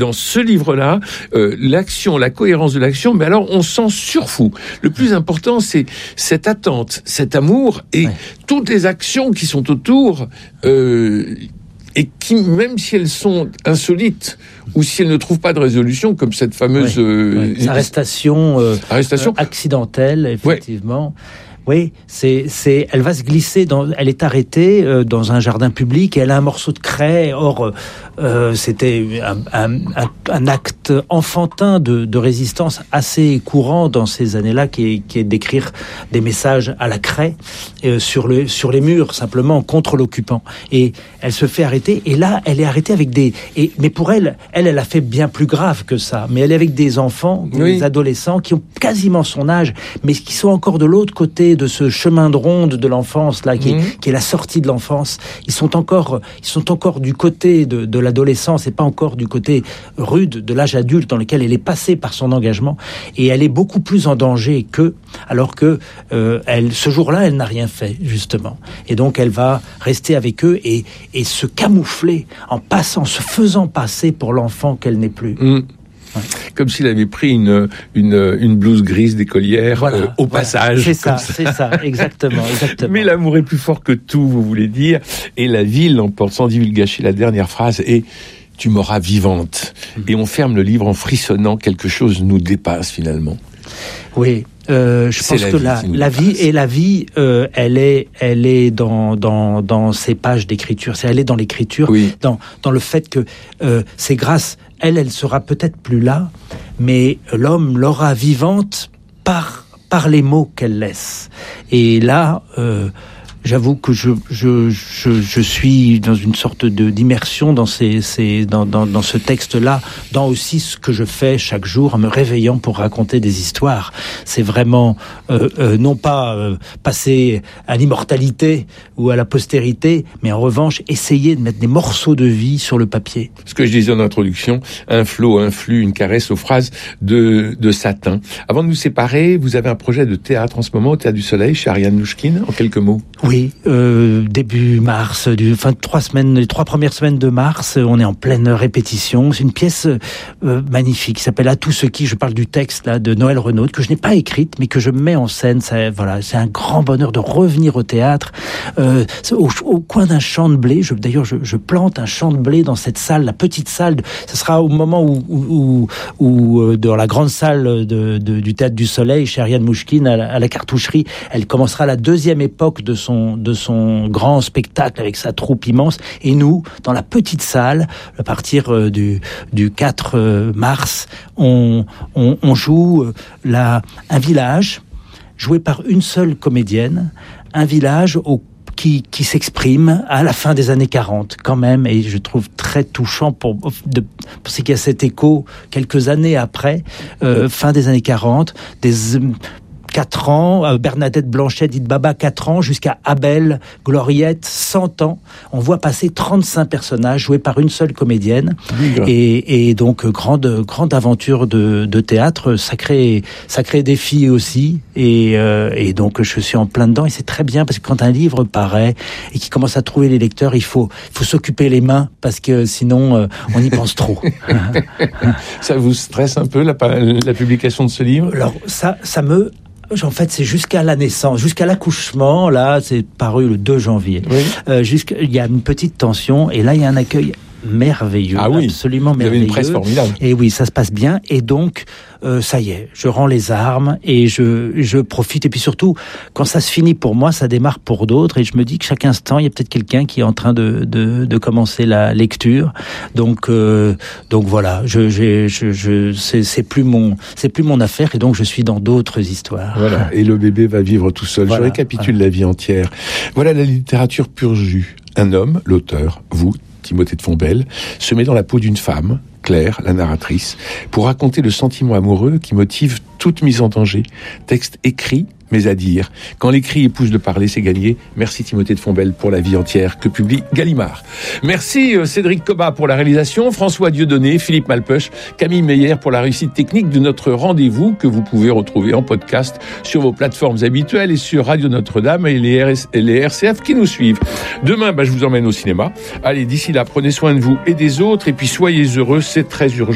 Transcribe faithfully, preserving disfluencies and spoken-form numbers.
dans ce livre-là, euh, l'action, la cohérence de l'action, mais alors on s'en surfout. Le plus important, c'est cette attente, cet amour et ouais. toutes les actions qui sont autour, euh, et qui, même si elles sont insolites, ou si elles ne trouvent pas de résolution, comme cette fameuse... Oui, euh, oui. Arrestation, euh, arrestation. Euh, accidentelle, effectivement. Ouais. Oui, c'est, c'est, elle va se glisser, dans, elle est arrêtée euh, dans un jardin public et elle a un morceau de craie. Or, euh, c'était un, un, un, un acte enfantin de, de résistance assez courant dans ces années-là, qui est, qui est d'écrire des messages à la craie euh, sur, le, sur les murs, simplement contre l'occupant. Et elle se fait arrêter. Et là, elle est arrêtée avec des... Et, mais pour elle, elle, elle a fait bien plus grave que ça. Mais elle est avec des enfants, des oui. adolescents qui ont quasiment son âge, mais qui sont encore de l'autre côté de ce chemin de ronde de l'enfance là, qui, mmh. est, qui est la sortie de l'enfance. Ils sont encore, ils sont encore du côté de, de l'adolescence et pas encore du côté rude de l'âge adulte dans lequel elle est passée par son engagement. Et elle est beaucoup plus en danger qu'eux, alors que euh, elle, ce jour-là, elle n'a rien fait justement. Et donc elle va rester avec eux et, et se camoufler en passant, se faisant passer pour l'enfant qu'elle n'est plus. Mmh. Ouais. Comme s'il avait pris une, une, une blouse grise d'écolière voilà, euh, au voilà. passage. C'est ça, ça, c'est ça, exactement, exactement. Mais l'amour est plus fort que tout, vous voulez dire. Et la vie l'emporte, sans divulgacher la dernière phrase, et tu m'auras vivante. Mmh. Et on ferme le livre en frissonnant, quelque chose nous dépasse finalement. Oui. Euh, je c'est pense la que vie la, la vie et la vie, euh, elle est, elle est dans dans dans ces pages d'écriture. C'est elle est dans l'écriture, oui. dans dans le fait que euh, c'est grâce elle, elle sera peut-être plus là, mais l'homme l'aura vivante par par les mots qu'elle laisse. Et là. Euh, J'avoue que je, je, je, je suis dans une sorte de, d'immersion dans, ces, ces, dans, dans, dans ce texte-là, dans aussi ce que je fais chaque jour en me réveillant pour raconter des histoires. C'est vraiment, euh, euh, non pas euh, passer à l'immortalité ou à la postérité, mais en revanche, essayer de mettre des morceaux de vie sur le papier. Ce que je disais en introduction, un flot, un flux, une caresse aux phrases de, de satin. Avant de nous séparer, vous avez un projet de théâtre en ce moment au Théâtre du Soleil, chez Ariane Mnouchkine, en quelques mots. Oui, euh, début mars, du, fin de trois semaines, les trois premières semaines de mars, on est en pleine répétition. C'est une pièce euh, magnifique qui s'appelle À tous ceux qui, je parle du texte là de Noël Renaud, que je n'ai pas écrite, mais que je mets en scène. Ça, voilà, c'est un grand bonheur de revenir au théâtre, euh, au, au coin d'un champ de blé. Je, d'ailleurs, je, je plante un champ de blé dans cette salle, la petite salle. Ce sera au moment où, où, où, où dans la grande salle de, de, du Théâtre du Soleil, chez Ariane Mnouchkine, à la, à la cartoucherie, elle commencera la deuxième époque de son de son grand spectacle avec sa troupe immense, et nous, dans la petite salle, à partir euh, du, du quatre mars, on, on, on joue euh, la, un village joué par une seule comédienne, un village au Qui, qui s'exprime à la fin des années quarante, quand même, et je trouve très touchant pour, de, pour ce qu'il y a cet écho quelques années après, euh, fin des années quarante, des quatre ans, euh, Bernadette Blanchet, dite Baba, quatre ans, jusqu'à Abel, Gloriette, cent ans. On voit passer trente-cinq personnages joués par une seule comédienne. Oui, et, et donc, grande, grande aventure de, de théâtre, sacré, sacré défi aussi. Et, euh, et donc, je suis en plein dedans. Et c'est très bien, parce que quand un livre paraît et qu'il commence à trouver les lecteurs, il faut, il faut s'occuper les mains, parce que sinon, euh, on y pense trop. Ça vous stresse un peu, la, la publication de ce livre ? Alors, ça, ça me... En fait, c'est jusqu'à la naissance, jusqu'à l'accouchement. Là, c'est paru le deux janvier. Oui. Euh, jusqu'à, il y a une petite tension, et là, il y a un accueil merveilleux, ah oui, absolument merveilleux. Vous avez une presse formidable. Et oui, ça se passe bien. Et donc, euh, ça y est, je rends les armes et je je profite. Et puis surtout, quand ça se finit pour moi, ça démarre pour d'autres. Et je me dis que chaque instant, il y a peut-être quelqu'un qui est en train de de, de commencer la lecture. Donc euh, donc voilà, je je je, je c'est c'est plus mon c'est plus mon affaire. Et donc je suis dans d'autres histoires. Voilà. Et le bébé va vivre tout seul. Voilà, je récapitule voilà. La vie entière. Voilà la littérature pur jus. Un homme, l'auteur, vous, Timothée de Fontbelle, se met dans la peau d'une femme, Claire, la narratrice, pour raconter le sentiment amoureux qui motive toute mise en danger. Texte écrit, mais à dire. Quand l'écrit épouse le parler, c'est gagné. Merci Timothée de Fontbelle pour La vie entière que publie Gallimard. Merci Cédric Cobat pour la réalisation, François Dieudonné, Philippe Malpeuch, Camille Meyer pour la réussite technique de notre rendez-vous que vous pouvez retrouver en podcast sur vos plateformes habituelles et sur Radio Notre-Dame et les, R S, et les R C F qui nous suivent. Demain, bah, je vous emmène au cinéma. Allez, d'ici là, prenez soin de vous et des autres et puis soyez heureux, c'est très urgent.